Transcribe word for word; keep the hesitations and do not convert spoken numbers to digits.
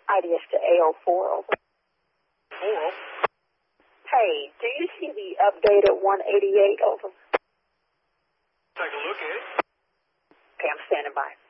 I D S to A O four, over. Four. Hey, do you see the updated one eighty-eight, over? Take a look at it. Okay, I'm standing by.